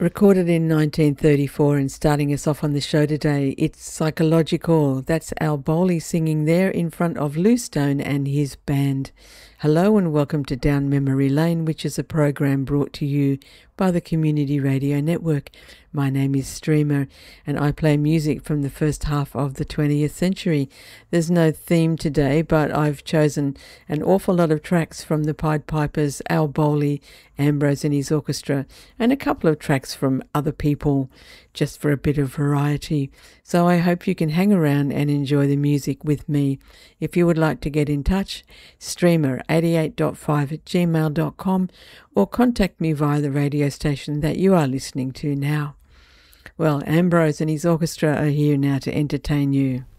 Recorded in 1934 and starting us off on the show today, it's Psychological. That's Al Bowley singing there in front of Lou Stone and his band. Hello and welcome to Down Memory Lane, which is a program brought to you by the Community Radio Network. My name is Streamer and I play music from the first half of the 20th century. There's no theme today, but I've chosen an awful lot of tracks from the Pied Pipers, Al Bowley, Ambrose and his orchestra, and a couple of tracks from other people, just for a bit of variety. So I hope you can hang around and enjoy the music with me. If you would like to get in touch, streamer88.5@gmail.com or contact me via the radio station that you are listening to now. Well, Ambrose and his orchestra are here now to entertain you.